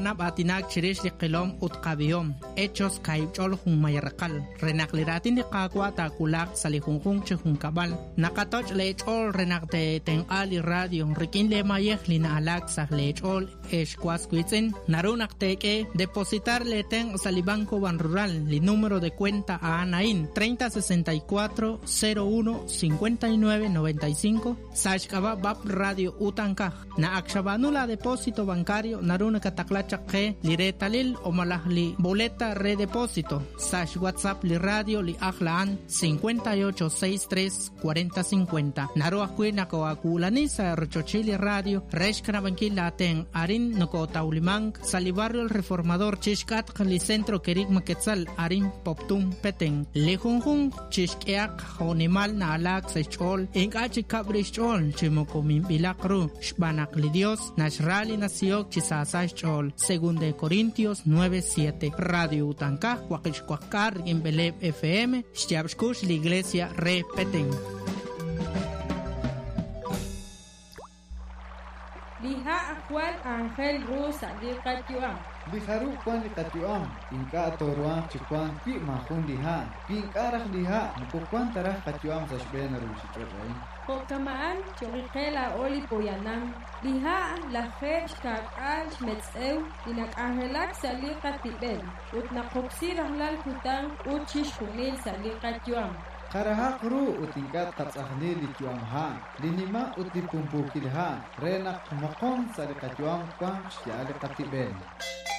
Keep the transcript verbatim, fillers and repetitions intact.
banab atinak chirish li qilom utqabiyom hechos kaychol hun mayarqal renakliratin li qaqwa takulak salihunjun chihun kabal nakatoch lechol renakte ten ali radio rikin le mayeh lina alak sah lechol eshkwas kuitzen narunak teke depositar le ten salibanco ban rural li número de cuenta a Anaín treinta sesenta y cuatro cero uno cincuenta y nueve noventa y cinco sashkaba bab radio utankaj na akshabanula depósito bancario naruna kataklachak ke liretalil o malahli boleta redepósito sash WhatsApp li radio li ahlaan cincuenta y ocho sesenta y tres cuarenta cincuenta naruah kuina ko akulanisa rochochili radio reshkana bankila ten arin noko taulimang salibarrio el reformador chishkat li centro kerik maketzal arin poptum peten lejunjun chishkeak honimal na alak sechol inkachi kabrishol chimoko mimbilakru shbanak li dios nashrali nasiok chisasach chol según de Corintios nueve siete radio utankaj kwakishkwakar en Beleb F M shtiabshkush la iglesia repeten Liha akwal Ángel Rusa di Katiuam. Biharu kwan di Katiuam. Inka toruan chikwan pi mahun liha. Pinkarah liha. Mukukwan tarah Katiuam sa shbena rusi choray. Kokamaan chorikela oli poyanam. Liha la hesh kakal shmetsew. Inak Angelak sa li Katibel. Ut nakoksirah lal kutang uchish humil sa li Katiuam. Karaha kru utingkat katsahni di Tiuam ha. Linima utipumpukilha. Renak mokong sa di Katiuam kwang siya di Katibel.